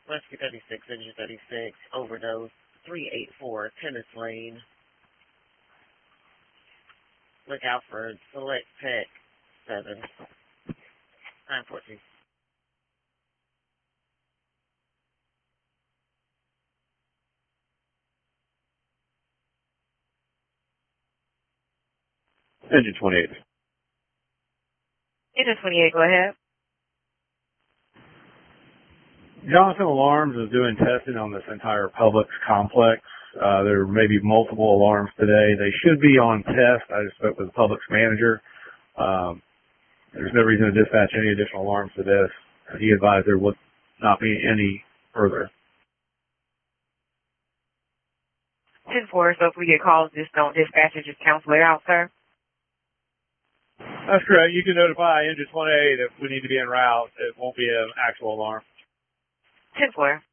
Rescue 36, Engine 36, overdose, 384, Tennis Lane. Look out for Select Pet 7, 914. Engine 28. Engine 28, go ahead. Johnson Alarms is doing testing on this entire Publix complex. There may be multiple alarms today. They should be on test. I just spoke with the Publix manager. There's no reason to dispatch any additional alarms to this. He advised there would not be any further. 10-4, so if we get calls, just don't dispatch it, just cancel it out, sir. That's correct. You can notify Engine 28 if we need to be en route. It won't be an actual alarm. 10-4.